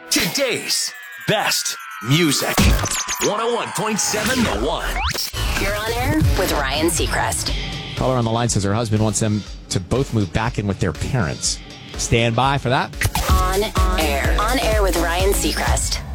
Today's best music. 101.7 The One. You're on air with Ryan Seacrest. Caller on the line says her husband wants them to both move back in with their parents. Stand by for that. On air. On air with Ryan Seacrest.